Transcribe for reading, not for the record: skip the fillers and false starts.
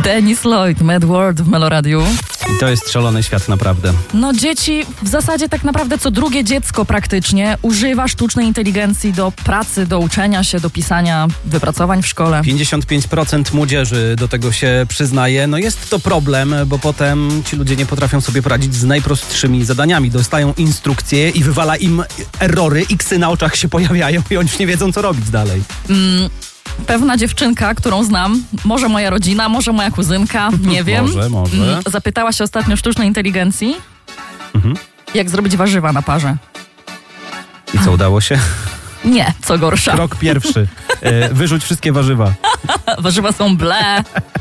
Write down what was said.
Dennis Lloyd, Mad World w Meloradiu. I to jest szalony świat naprawdę. No dzieci, w zasadzie tak naprawdę co drugie dziecko praktycznie używa sztucznej inteligencji do pracy, do uczenia się, do pisania wypracowań w szkole. 55% młodzieży do tego się przyznaje. No jest to problem, bo potem ci ludzie nie potrafią sobie poradzić z najprostszymi zadaniami. Dostają instrukcje i wywala im errory, iksy na oczach się pojawiają i oni już nie wiedzą, co robić dalej. Pewna dziewczynka, którą znam, może moja rodzina, może moja kuzynka, nie wiem. Może. Zapytała się ostatnio sztucznej inteligencji, jak zrobić warzywa na parze. I co, udało się? Nie, co gorsza. Krok pierwszy. Wyrzuć wszystkie warzywa. Warzywa są ble.